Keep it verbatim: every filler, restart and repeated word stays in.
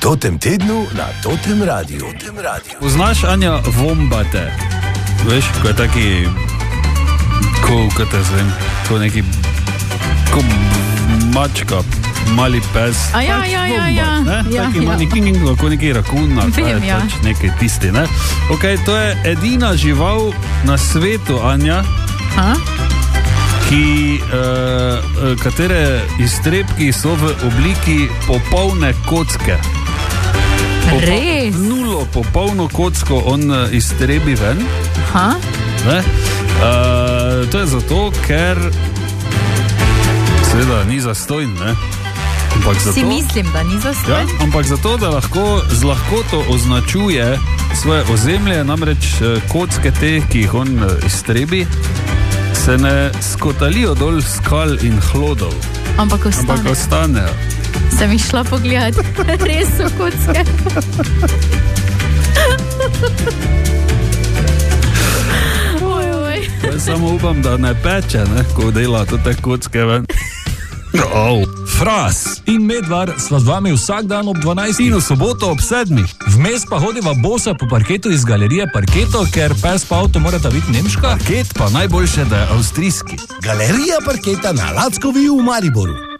totem tednu na Totem Radiu. Totem Radiu. Poznaš, Anja, vombate? Veš, ko je taki, ko, ko te zvem, ko neki, ko mačka, mali pes. A ja, pač ja, ja, vombat, ja. ne? Ja, Taki ja. mali king, ko neki rakun, ali pa je Vem, ja. pač neki tisti, ne? Ok, to je edina žival na svetu, Anja, Ha? ki, uh, katere iztrebki so v obliki popolne kocke. Res? Nulo popolno kocko on uh, iztrebi ven. Ha? Ne? Uh, to je zato, ker seveda ni zastojn, ne? Ampak zato, Si mislim, da ni zastojn? ja, ampak zato, da lahko z lahkoto označuje svoje ozemlje, namreč uh, kocke te, ki jih on uh, iztrebi, se ne skotalijo dol skal in hlodov, Ampak ostane. ampak ostanejo. Sem jih šla pogledat. Res so kocke. Oj, oj. Jaz samo upam, da ne peče, ne, ko dela to te kocke ven. Oh. Fras in Medvar sva z vami vsak dan ob dvanajstih In v soboto ob sedmih. Vmes pa hodiva bosa po parketu iz galerije Parketo, ker pes pa avto morata biti nemška. Parket pa najboljše, da je avstrijski. Galerija Parketa na Lackovi v Mariboru.